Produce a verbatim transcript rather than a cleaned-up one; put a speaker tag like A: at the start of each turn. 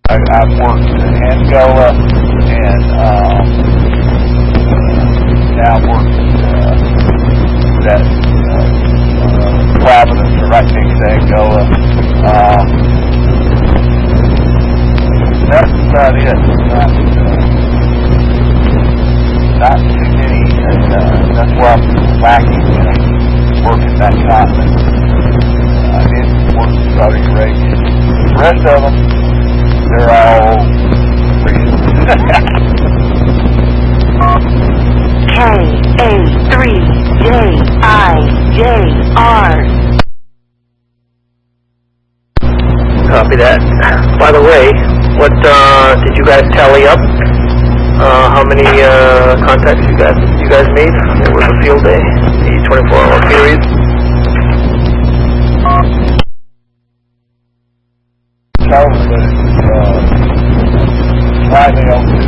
A: I, I've worked in Angola and um, now working uh, that uh, uh, Providence, or right next to Angola. Um, that's about it. Not, uh, not too many, and uh, that's where I'm lacking, you know, working that continent. Uh, I did work in Saudi Arabia. The rest of them, they're all recent.
B: K A three J I J R.
C: Copy that. By the way, what uh, did you guys tally up? Uh, how many uh, contacts you guys you guys made? It was a field day, the twenty-four hour period.
A: Total, but it's uh, slightly over